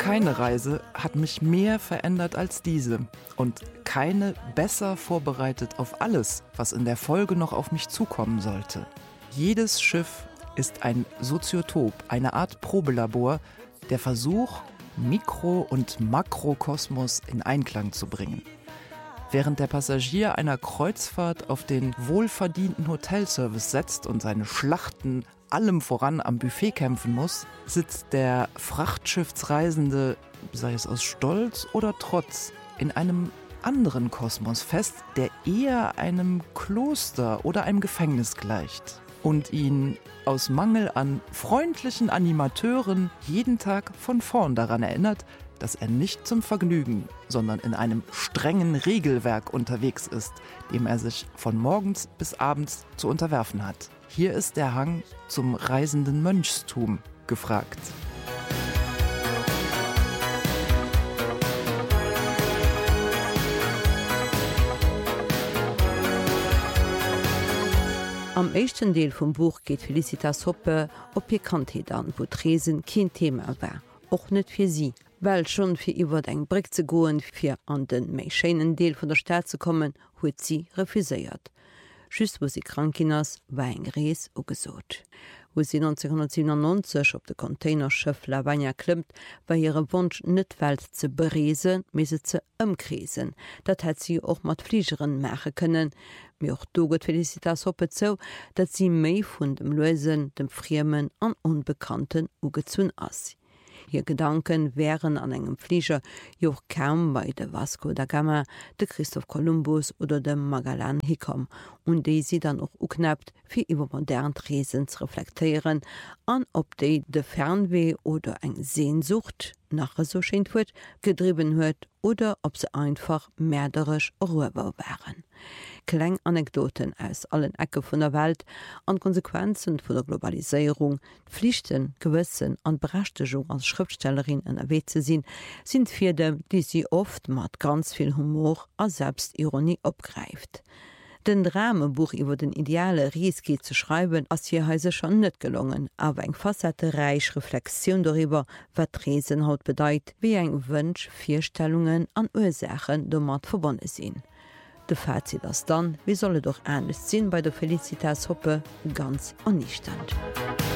Keine Reise hat mich mehr verändert als diese und keine besser vorbereitet auf alles, was in der Folge noch auf mich zukommen sollte. Jedes Schiff ist ein Soziotop, eine Art Probelabor, der Versuch, Mikro- und Makrokosmos in Einklang zu bringen. Während der Passagier einer Kreuzfahrt auf den wohlverdienten Hotelservice setzt und seine Schlachten allem voran am Buffet kämpfen muss, sitzt der Frachtschiffsreisende, sei es aus Stolz oder Trotz, in einem anderen Kosmos fest, der eher einem Kloster oder einem Gefängnis gleicht und ihn aus Mangel an freundlichen Animateuren jeden Tag von vorn daran erinnert, dass er nicht zum Vergnügen, sondern in einem strengen Regelwerk unterwegs ist, dem er sich von morgens bis abends zu unterwerfen hat. Hier ist der Hang zum reisenden Mönchstum gefragt. Am echten Deel vum Buch geht Felicitas Hoppe op ihr Kantheit an, wo Tresen kein Thema war, och net fir sie. Weil schon fir iwwer eng Brick ze goen fir an den méi scheinen Deel vun der Stadt zu kommen, huet sie refuséiert. Schüss wo sie krankinners war eng Rees ugesot. Wo sie 1997 op de Containerschiff Lavagna klimmt, war ihre Wunsch net Welt ze bereesen, me se ze ëmkrisen. Dat hat sie och mat Fliegeren mache können. Mir och doget Felicitas Hoppe zo, dat sie méi vun dem Losen, dem Friemen an Unbekannten ugezun ass. Ihr Gedanken wären an engem Flieger joch kaum bei de Vasco da Gama, de Christoph Columbus oder dem Magellan hikom und déi sie dann auch uknappt fir iwwer modern Reesens reflektieren, an ob déi de Fernweh oder eng Sehnsucht nach so scheint huet, gedrieben huet oder ob se einfach märderisch Ruhewer waren. Kleinanekdoten aus allen Ecke vun der Welt an Konsequenzen vu der Globalisierung, Pflichten, Gewissen an Berechtigung als Schriftstellerin NRW ze sinn, sind fir dem, die sie oft mat ganz viel Humor a Selbstironie opgreift. Den Dramenbuch iwwer den ideale Rieski zu schreiben, ass hier heise schon net gelungen, aber eng facettereich Reflexion darüber, wat Reesen haut bedeit, wie eng Wünsch, Vorstellungen an Ursachen domat verbonnen sinn. De Fazit ass dann, wie solle doch ernst sinn bei der Felicitas Hoppe ganz ernüchternd.